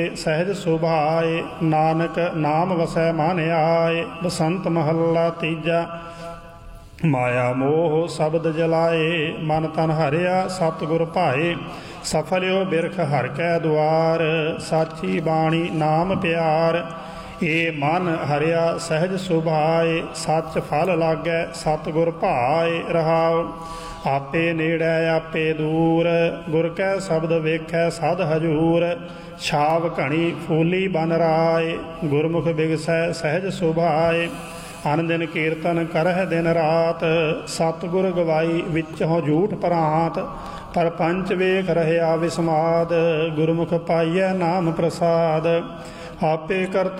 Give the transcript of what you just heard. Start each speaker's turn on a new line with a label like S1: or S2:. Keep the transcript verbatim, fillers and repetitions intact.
S1: सहज सुभाए नानक नाम वसै मान आए। बसंत महला तीजा। माया मोह शब्द जलाए मन तन हरिया सतगुर भाए। सफल्यो बिरख हर कै द्वार साची बाणी नाम प्यार। ए मन हरिया सहज सुभाए सच फल लागै सतगुर भाए। रहाओ आपे नेड़ै आपे दूर गुर कै शब्द वेखै सद हजूर। छाव घणी फूली बन राय गुरमुख बिगसै सहज सुभाए। अन दिन कीर्तन करह दिन रात सतगुर गवाई विचों झूठ भरांत। पर पंच वेख रहया विस्माद गुरमुख पाइयै नाम प्रसाद। आपे करता